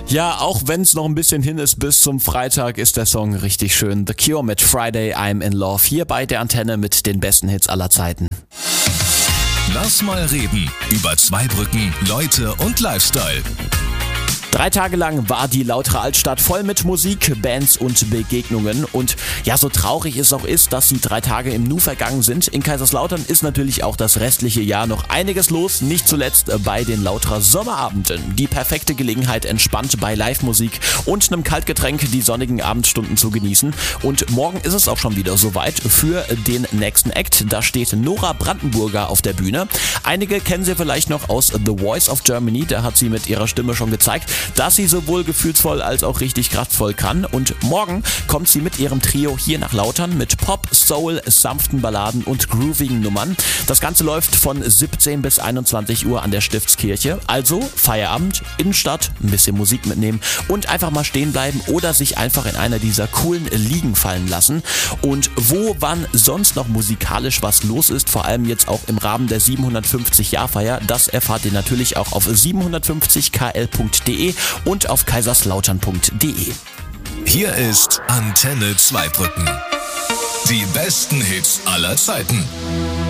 Ja, auch wenn es noch ein bisschen hin ist bis zum Freitag, ist der Song richtig schön. The Cure mit Friday, I'm in Love. Hier bei der Antenne mit den besten Hits aller Zeiten. Lass mal reden über Zweibrücken, Leute und Lifestyle. 3 Tage lang war die Lauterer Altstadt voll mit Musik, Bands und Begegnungen. Und ja, so traurig es auch ist, dass die 3 Tage im Nu vergangen sind, in Kaiserslautern ist natürlich auch das restliche Jahr noch einiges los. Nicht zuletzt bei den Lauterer Sommerabenden. Die perfekte Gelegenheit, entspannt bei Live-Musik und einem Kaltgetränk die sonnigen Abendstunden zu genießen. Und morgen ist es auch schon wieder soweit für den nächsten Act. Da steht Nora Brandenburger auf der Bühne. Einige kennen sie vielleicht noch aus The Voice of Germany. Da hat sie mit ihrer Stimme schon gezeigt, dass sie sowohl gefühlsvoll als auch richtig kraftvoll kann. Und morgen kommt sie mit ihrem Trio hier nach Lautern mit Pop, Soul, sanften Balladen und groovigen Nummern. Das Ganze läuft von 17 bis 21 Uhr an der Stiftskirche. Also Feierabend, Innenstadt, ein bisschen Musik mitnehmen und einfach mal stehen bleiben oder sich einfach in einer dieser coolen Liegen fallen lassen. Und wo, wann sonst noch musikalisch was los ist, vor allem jetzt auch im Rahmen der 750-Jahr-Feier, das erfahrt ihr natürlich auch auf 750kl.de und auf kaiserslautern.de. Hier ist Antenne Zweibrücken. Die besten Hits aller Zeiten.